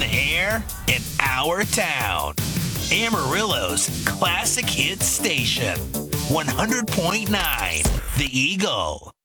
the air in our town. Amarillo's classic hit station, 100.9 The Eagle.